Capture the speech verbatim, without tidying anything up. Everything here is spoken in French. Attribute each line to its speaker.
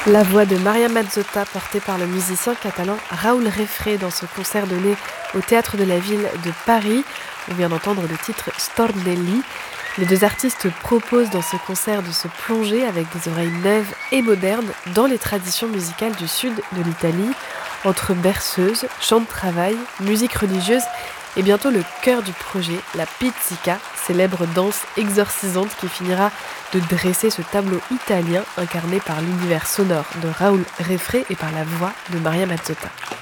Speaker 1: La voix de Maria Mazzotta, portée par le musicien catalan Raoul Refré dans ce concert donné au Théâtre de la Ville de Paris. On vient d'entendre le titre Stornelli. Les deux artistes proposent dans ce concert de se plonger avec des oreilles neuves et modernes dans les traditions musicales du sud de l'Italie, entre berceuses, chants de travail, musique religieuse et bientôt le cœur du projet, la pizzica, célèbre danse exorcisante qui finira de dresser ce tableau italien incarné par l'univers sonore de Raoul Refré et par la voix de Maria Mazzotta.